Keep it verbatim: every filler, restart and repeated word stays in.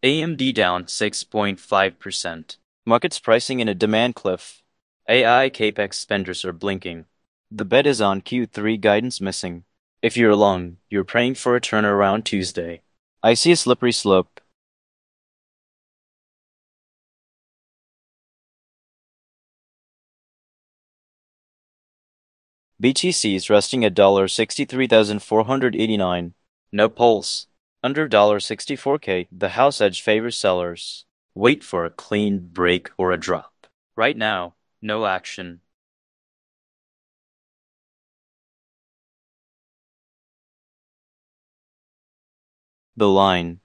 A M D down six point five percent. Markets pricing in a demand cliff. A I capex spenders are blinking. The bet is on Q three guidance missing. If you're long, you're praying for a turnaround Tuesday. I see a slippery slope. B T C is resting at sixty-three thousand four hundred eighty-nine dollars. No pulse. Under sixty-four K, the house edge favors sellers. Wait for a clean break or a drop. Right now, no action. The line.